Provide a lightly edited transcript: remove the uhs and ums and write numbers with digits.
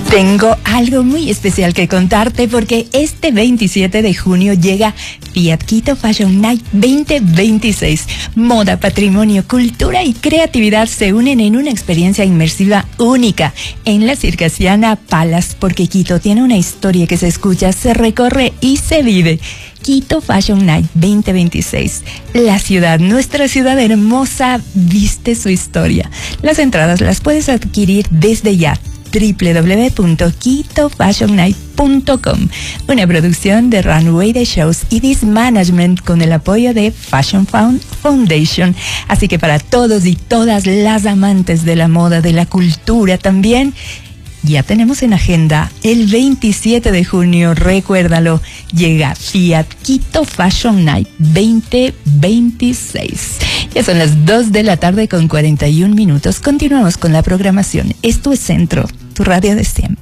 Tengo algo muy especial que contarte porque este 27 de junio llega Fiat Quito Fashion Night 2026. Moda, patrimonio, cultura y creatividad se unen en una experiencia inmersiva única en la Circasiana Palace, porque Quito tiene una historia que se escucha, se recorre y se vive. Quito Fashion Night 2026. La ciudad, nuestra ciudad hermosa, viste su historia. Las entradas las puedes adquirir desde ya. www.quitofashionnight.com. Una producción de Runway de Shows y This Management con el apoyo de Fashion Foundation. Así que para todos y todas las amantes de la moda, de la cultura también, ya tenemos en agenda el 27 de junio, recuérdalo, llega Fiat Quito Fashion Night 2026. Ya son las 2 de la tarde con 41 minutos. Continuamos con la programación. Esto es Centro, tu radio de siempre.